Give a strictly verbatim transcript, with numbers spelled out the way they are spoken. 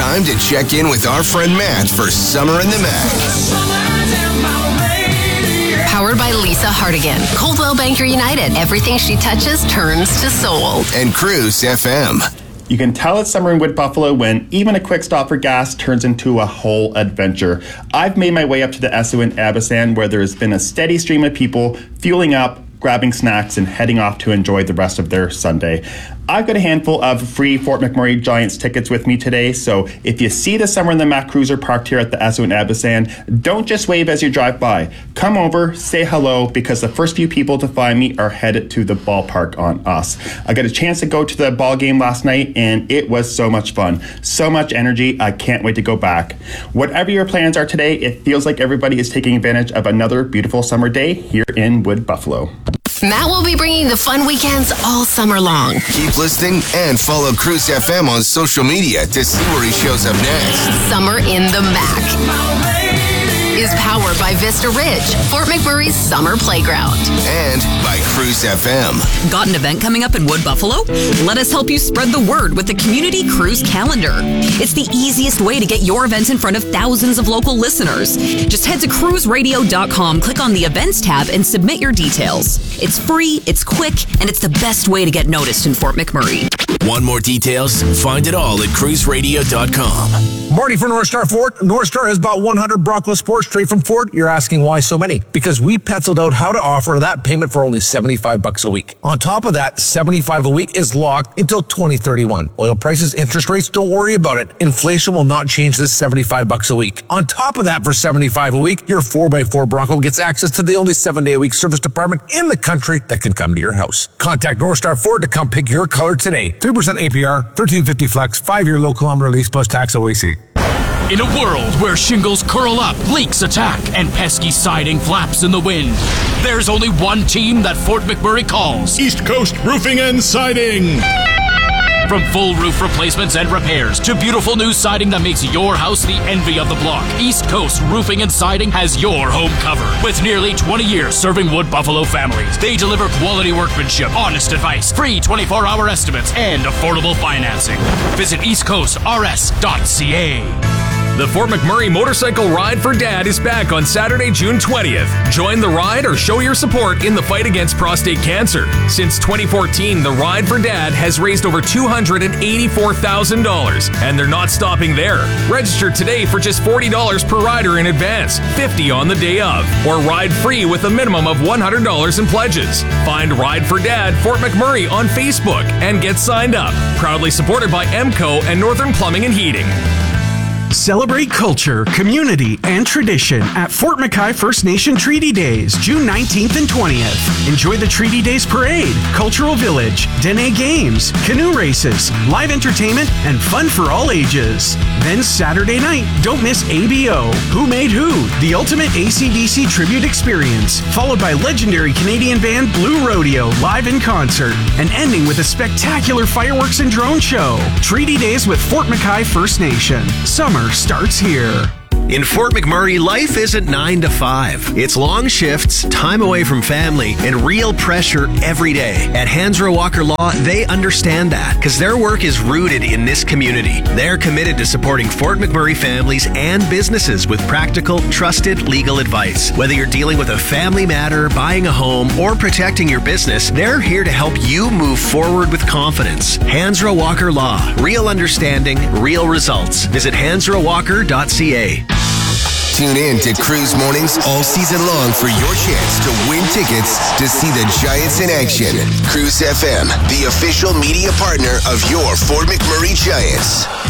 time to check in with our friend Matt for Summer in the Mac. Powered by Lisa Hardigan. Coldwell Banker United. Everything she touches turns to soul. And Cruise F M. You can tell it's summer in Wood Buffalo when even a quick stop for gas turns into a whole adventure. I've made my way up to the Esso in Abisan, where there has been a steady stream of people fueling up, grabbing snacks, and heading off to enjoy the rest of their Sunday. I've got a handful of free Fort McMurray Giants tickets with me today, so if you see the Summer in the Mac Cruiser parked here at the Esso in Abisan, don't just wave as you drive by. Come over, say hello, because the first few people to find me are headed to the ballpark on us. I got a chance to go to the ball game last night, and it was so much fun. So much energy, I can't wait to go back. Whatever your plans are today, it feels like everybody is taking advantage of another beautiful summer day here in Wood Buffalo. Matt will be bringing the fun weekends all summer long. Keep listening and follow Cruise F M on social media to see where he shows up next. Summer in the Mac is powered by Vista Ridge, Fort McMurray's summer playground. And by Cruise F M. Got an event coming up in Wood Buffalo? Let us help you spread the word with the Community Cruise Calendar. It's the easiest way to get your event in front of thousands of local listeners. Just head to cruise radio dot com, click on the Events tab, and submit your details. It's free, it's quick, and it's the best way to get noticed in Fort McMurray. Want more details? Find it all at cruise radio dot com. Marty for North Star Ford. North Star has bought one hundred Bronco Sports straight from Ford. You're asking why so many? Because we penciled out how to offer that payment for only seventy-five bucks a week. On top of that, seventy-five a week is locked until twenty thirty-one. Oil prices, interest rates, don't worry about it. Inflation will not change this seventy-five bucks a week. On top of that, for seventy-five a week, your four by four Bronco gets access to the only seven day a week service department in the country that can come to your house. Contact North Star Ford to come pick your color today. three percent A P R, thirteen fifty flex, five year low kilometer lease plus tax O A C. In a world where shingles curl up, leaks attack, and pesky siding flaps in the wind, there's only one team that Fort McMurray calls East Coast Roofing and Siding. From full roof replacements and repairs to beautiful new siding that makes your house the envy of the block, East Coast Roofing and Siding has your home covered. With nearly twenty years serving Wood Buffalo families, they deliver quality workmanship, honest advice, free twenty-four hour estimates, and affordable financing. Visit east coast r s dot c a. The Fort McMurray Motorcycle Ride for Dad is back on Saturday, June twentieth. Join the ride or show your support in the fight against prostate cancer. Since twenty fourteen, the Ride for Dad has raised over two hundred eighty-four thousand dollars, and they're not stopping there. Register today for just forty dollars per rider in advance, fifty dollars on the day of, or ride free with a minimum of one hundred dollars in pledges. Find Ride for Dad Fort McMurray on Facebook and get signed up. Proudly supported by M C O and Northern Plumbing and Heating. Celebrate culture, community, and tradition at Fort McKay First Nation Treaty Days, June nineteenth and twentieth. Enjoy the Treaty Days Parade, Cultural Village, Dene Games, canoe races, live entertainment, and fun for all ages. Then Saturday night, don't miss A B O, Who Made Who, the ultimate A C D C tribute experience, followed by legendary Canadian band Blue Rodeo live in concert, and ending with a spectacular fireworks and drone show. Treaty Days with Fort McKay First Nation. Summer starts here. In Fort McMurray, life isn't nine to five. It's long shifts, time away from family, and real pressure every day. At Hansra Walker Law, they understand that because their work is rooted in this community. They're committed to supporting Fort McMurray families and businesses with practical, trusted legal advice. Whether you're dealing with a family matter, buying a home, or protecting your business, they're here to help you move forward with confidence. Hansra Walker Law. Real understanding, real results. Visit hansra walker dot c a. Tune in to Cruise Mornings all season long for your chance to win tickets to see the Giants in action. Cruise F M, the official media partner of your Fort McMurray Giants.